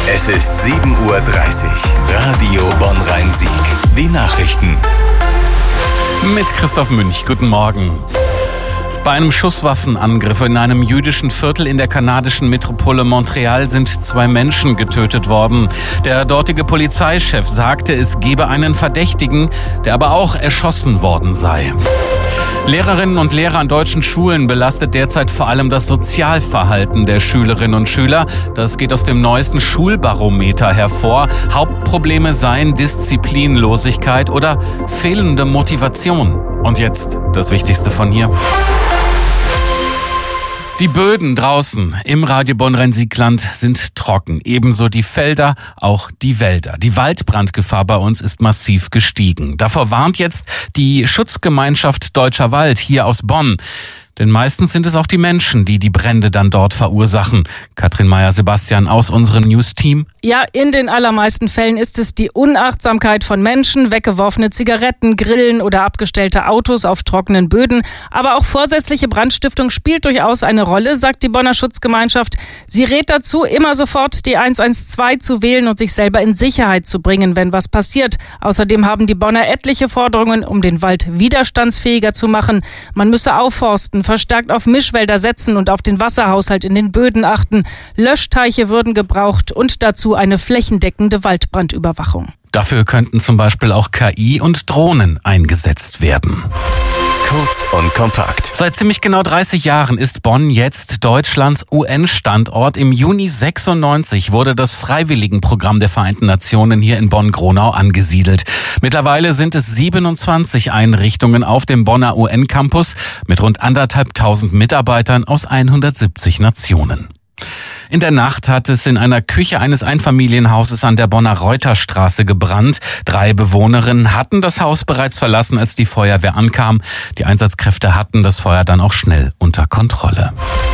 Es ist 7:30 Uhr. Radio Bonn-Rhein-Sieg. Die Nachrichten. Mit Christoph Münch. Guten Morgen. Bei einem Schusswaffenangriff in einem jüdischen Viertel in der kanadischen Metropole Montreal sind 2 Menschen getötet worden. Der dortige Polizeichef sagte, es gebe einen Verdächtigen, der aber auch erschossen worden sei. Lehrerinnen und Lehrer an deutschen Schulen belastet derzeit vor allem das Sozialverhalten der Schülerinnen und Schüler. Das geht aus dem neuesten Schulbarometer hervor. Hauptprobleme seien Disziplinlosigkeit oder fehlende Motivation. Und jetzt das Wichtigste von hier. Die Böden draußen im Radio Bonn-Rhein-Sieg-Land sind trocken. Ebenso die Felder, auch die Wälder. Die Waldbrandgefahr bei uns ist massiv gestiegen. Davor warnt jetzt die Schutzgemeinschaft Deutscher Wald hier aus Bonn. Denn meistens sind es auch die Menschen, die die Brände dann dort verursachen. Katrin Meyer-Sebastian aus unserem News-Team. Ja, in den allermeisten Fällen ist es die Unachtsamkeit von Menschen, weggeworfene Zigaretten, Grillen oder abgestellte Autos auf trockenen Böden. Aber auch vorsätzliche Brandstiftung spielt durchaus eine Rolle, sagt die Bonner Schutzgemeinschaft. Sie rät dazu, immer sofort die 112 zu wählen und sich selber in Sicherheit zu bringen, wenn was passiert. Außerdem haben die Bonner etliche Forderungen, um den Wald widerstandsfähiger zu machen. Man müsse aufforsten, verstärkt auf Mischwälder setzen und auf den Wasserhaushalt in den Böden achten. Löschteiche würden gebraucht und dazu eine flächendeckende Waldbrandüberwachung. Dafür könnten zum Beispiel auch KI und Drohnen eingesetzt werden. Kurz und kompakt. Seit ziemlich genau 30 Jahren ist Bonn jetzt Deutschlands UN-Standort. Im Juni 96 wurde das Freiwilligenprogramm der Vereinten Nationen hier in Bonn-Gronau angesiedelt. Mittlerweile sind es 27 Einrichtungen auf dem Bonner UN-Campus mit rund 1.500 Mitarbeitern aus 170 Nationen. In der Nacht hat es in einer Küche eines Einfamilienhauses an der Bonner Reuterstraße gebrannt. 3 Bewohnerinnen hatten das Haus bereits verlassen, als die Feuerwehr ankam. Die Einsatzkräfte hatten das Feuer dann auch schnell unter Kontrolle.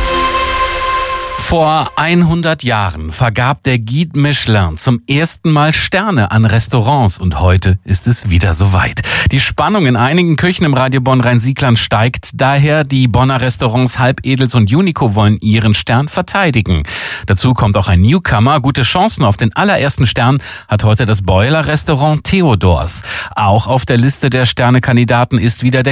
Vor 100 Jahren vergab der Guide Michelin zum ersten Mal Sterne an Restaurants und heute ist es wieder soweit. Die Spannung in einigen Küchen im Radio Bonn-Rhein-Sieg-Land steigt daher. Die Bonner Restaurants Halb-Edels und Unico wollen ihren Stern verteidigen. Dazu kommt auch ein Newcomer. Gute Chancen auf den allerersten Stern hat heute das Boiler-Restaurant Theodors. Auch auf der Liste der Sternekandidaten ist wieder der